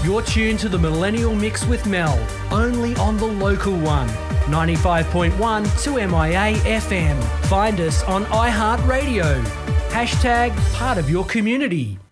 You're tuned to the Millennial Mix with Mel, only on the local one, 95.1 2MIA FM. Find us on iHeartRadio. # part of your community.